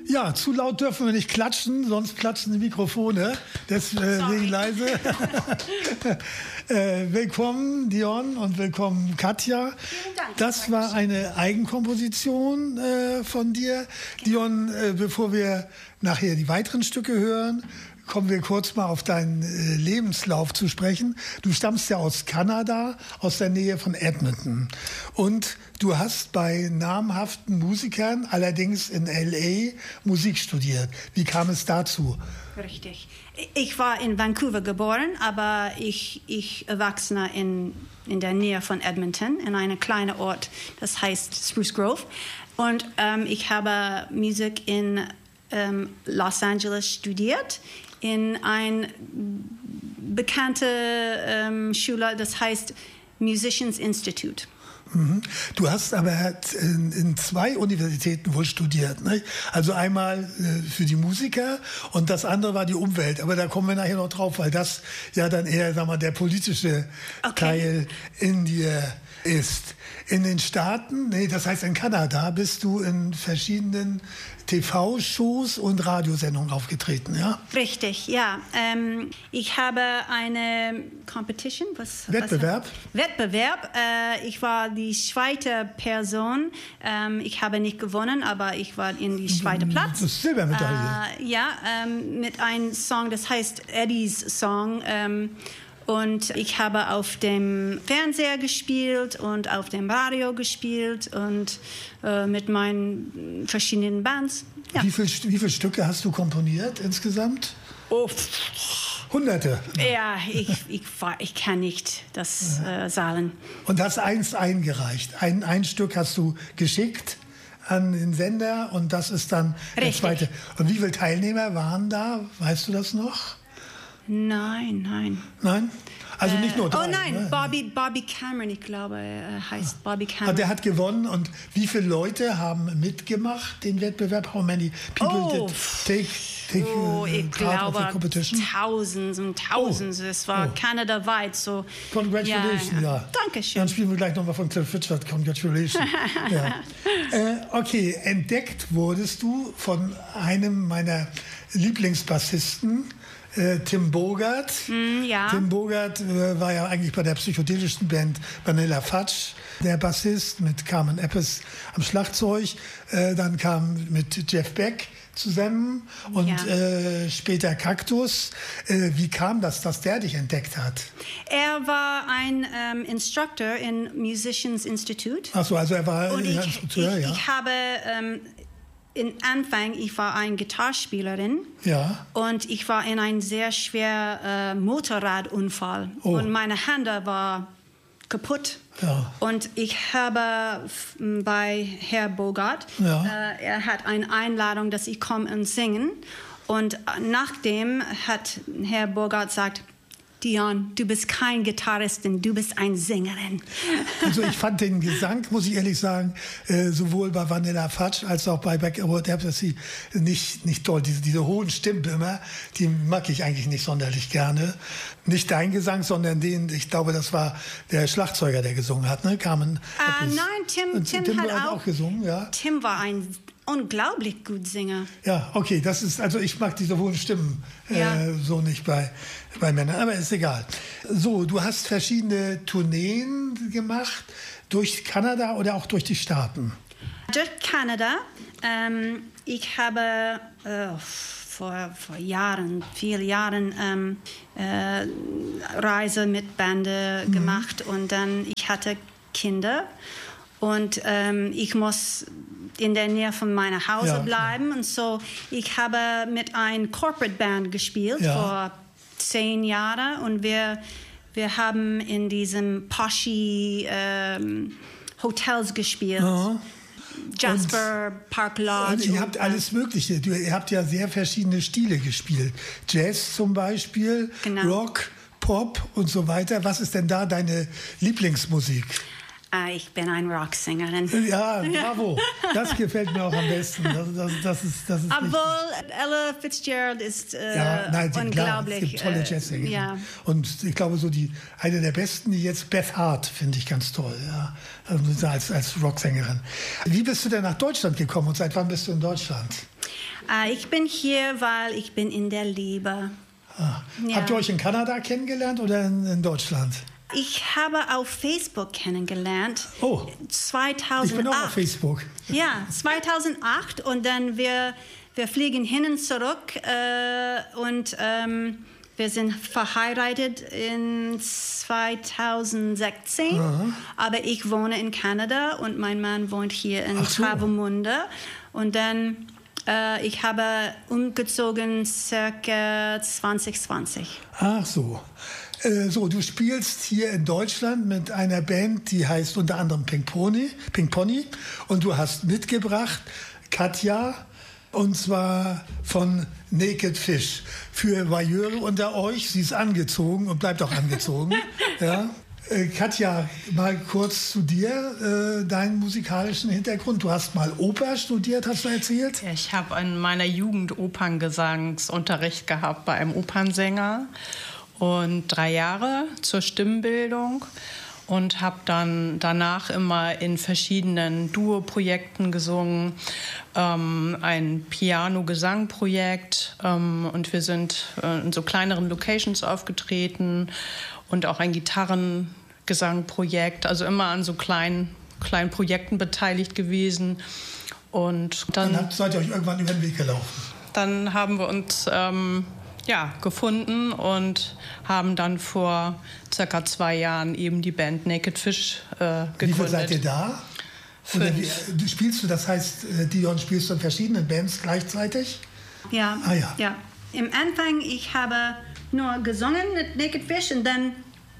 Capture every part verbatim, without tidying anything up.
Ja, zu laut dürfen wir nicht klatschen, sonst klatschen die Mikrofone. Deswegen leise. äh, willkommen, Dion, und willkommen, Katja. Vielen Dank. Das war eine Eigenkomposition äh, von dir. Dion, äh, bevor wir nachher die weiteren Stücke hören, kommen wir kurz mal auf deinen äh, Lebenslauf zu sprechen. Du stammst ja aus Kanada, aus der Nähe von Edmonton. Und du hast bei namhaften Musikern, allerdings in L A, Musik studiert. Wie kam es dazu? Richtig. Ich war in Vancouver geboren, aber ich, ich erwachsene in, in der Nähe von Edmonton, in einem kleinen Ort, das heißt Spruce Grove. Und ähm, ich habe Musik in ähm, Los Angeles studiert, in eine bekannte ähm, Schule, das heißt Musicians Institute. Mhm. Du hast aber in, in zwei Universitäten wohl studiert, ne? Also einmal äh, für die Musiker und das andere war die Umwelt. Aber da kommen wir nachher noch drauf, weil das ja dann eher, sag mal, der politische Okay. Teil in dir ist. In den Staaten, nee, das heißt in Kanada, bist du in verschiedenen T V-Shows und Radiosendungen aufgetreten, ja? Richtig, ja. Ähm, ich habe eine Competition, was, Wettbewerb? Was, Wettbewerb. Äh, ich war die zweite Person. Ähm, ich habe nicht gewonnen, aber ich war in die zweite Platz. Das ist Silbermedaille. Äh, ja, ähm, mit einem Song, das heißt Eddie's Song. Ähm, Und ich habe auf dem Fernseher gespielt und auf dem Radio gespielt und äh, mit meinen verschiedenen Bands. Ja. Wie viele wie viel Stücke hast du komponiert insgesamt? Oh. Hunderte. Ja, ich, ich, ich kann nicht das äh, sagen. Und hast eins eingereicht. Ein, ein Stück hast du geschickt an den Sender und das ist dann Richtig. der zweite. Und wie viele Teilnehmer waren da? Weißt du das noch? Nein, nein. Nein? Also nicht nur drei. Oh nein, ne? Bobby, Bobby Cameron, ich glaube, er heißt Bobby Ah, Cameron. der hat gewonnen. Und wie viele Leute haben mitgemacht, den Wettbewerb? How many people Oh. did take, take Oh, uh, ich part of the glaube, competition? Tausends und Tausends. Oh. Es war Oh. kanadaweit. So. Congratulations, ja. ja. Dankeschön. Dann spielen wir gleich nochmal von Cliff Richard. Congratulations. ja. äh, okay, entdeckt wurdest du von einem meiner Lieblingsbassisten, äh, Tim Bogart. Mm, ja. Tim Bogart äh, war ja eigentlich bei der psychedelischen Band Vanilla Fudge der Bassist, mit Carmen Eppes am Schlagzeug. Äh, dann kam mit Jeff Beck zusammen und Ja. äh, später Kaktus. Äh, wie kam das, dass der dich entdeckt hat? Er war ein ähm, Instructor in Musicians Institute. Ach so, also er war Und äh, ich, Instrukteur, ich, ja. ich habe ähm, in Anfang, ich war eine Gitarrespielerin. Ja. Und ich war in einem sehr schweren äh, Motorradunfall. Oh. Und meine Hände war kaputt. Ja. Und ich habe f- bei Herr Bogart, Ja. äh, er hat eine Einladung, dass ich komme und singen. Und äh, nachdem hat Herr Bogart gesagt, Dion, du bist kein Gitarristin, du bist eine Sängerin. Also ich fand den Gesang, muss ich ehrlich sagen, äh, sowohl bei Vanilla Fudge als auch bei Backward Apathy nicht, nicht toll. Diese, diese hohen Stimmen immer, die mag ich eigentlich nicht sonderlich gerne. Nicht dein Gesang, sondern den, ich glaube, das war der Schlagzeuger, der gesungen hat, ne? Carmen Äh, Eppes. nein, Tim, Und Tim, Tim hat hat auch, auch gesungen, ja. Tim war ein unglaublich gut Sänger. Ja, okay, das ist, also ich mag diese hohen Stimmen äh, Ja. so nicht bei, bei Männern, aber ist egal. So, du hast verschiedene Tourneen gemacht, durch Kanada oder auch durch die Staaten? Durch Kanada. Ähm, ich habe äh, vor, vor Jahren, vielen Jahren, ähm, äh, Reise mit Bande Mhm. gemacht und dann ich hatte Kinder und ähm, ich muss in der Nähe von meinem Hause Ja, bleiben und so ich habe mit einer Corporate Band gespielt Ja. vor zehn Jahren und wir wir haben in diesem Poshy ähm, Hotels gespielt. Ja. Jasper, Park Lodge. Und ihr und- habt alles Mögliche. Du, ihr habt ja sehr verschiedene Stile gespielt. Jazz zum Beispiel, Genau. Rock, Pop und so weiter. Was ist denn da deine Lieblingsmusik? Ah, ich bin eine Rocksängerin. Ja, bravo. Das gefällt mir auch am besten. Das, das, das ist, das ist Obwohl richtig. Ella Fitzgerald ist äh, Ja, nein, klar, unglaublich. es gibt tolle äh, Jazzsänger. ja. Und ich glaube, so die eine der besten, die jetzt Beth Hart, finde ich ganz toll, ja, also als, als Rocksängerin. Wie bist du denn nach Deutschland gekommen und seit wann bist du in Deutschland? Äh, ich bin hier, weil ich bin in der Liebe. Ah. Ja. Habt ihr euch in Kanada kennengelernt oder in, in Deutschland? Ich habe auf Facebook kennengelernt. Oh, zweitausendacht. ich bin auch auf Facebook. Ja, zweitausendacht und dann wir, wir fliegen hin und zurück äh, und ähm, wir sind verheiratet in zweitausendsechzehn, aha, aber ich wohne in Kanada und mein Mann wohnt hier in so. Travemünde und dann äh, ich habe umgezogen circa zwanzig zwanzig. Ach so. So, du spielst hier in Deutschland mit einer Band, die heißt unter anderem Pink Pony, Pink Pony. Und du hast mitgebracht Katja, und zwar von Naked Fish. Für Voyeure unter euch, sie ist angezogen und bleibt auch angezogen. Ja. Äh, Katja, mal kurz zu dir, äh, deinen musikalischen Hintergrund. Du hast mal Oper studiert, hast du erzählt? Ja, ich habe in meiner Jugend Operngesangsunterricht gehabt bei einem Opernsänger. Und drei Jahre zur Stimmbildung und habe dann danach immer in verschiedenen Duo-Projekten gesungen, ähm, ein Piano-Gesang-Projekt ähm, und wir sind äh, in so kleineren Locations aufgetreten und auch ein Gitarrengesang-Projekt, also immer an so kleinen, kleinen Projekten beteiligt gewesen. Und dann, dann seid ihr euch irgendwann über den Weg gelaufen. Dann haben wir uns ähm, ja, gefunden und haben dann vor circa zwei Jahren eben die Band Naked Fish äh, gegründet. Wie viel seid ihr da? Oder wie, Fünf. du spielst du, das heißt, Dion, spielst du in verschiedenen Bands gleichzeitig? Ja, ah, ja. ja. Im Anfang, ich habe nur gesungen mit Naked Fish und dann,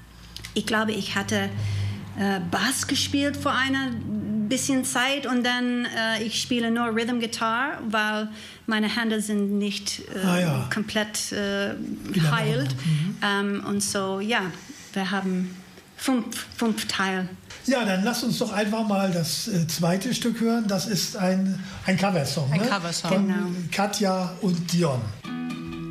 ich glaube, ich hatte äh, Bass gespielt vor einer bisschen Zeit und dann äh, ich spiele nur Rhythm Guitar, weil meine Hände sind nicht äh, ah, ja. komplett äh, heilt. Mhm. Ähm, und so, ja, wir haben fünf, fünf Teile. Ja, dann lass uns doch einfach mal das äh, zweite Stück hören. Das ist ein, ein Coversong, ein ne? Coversong. Von genau. Katja und Dion.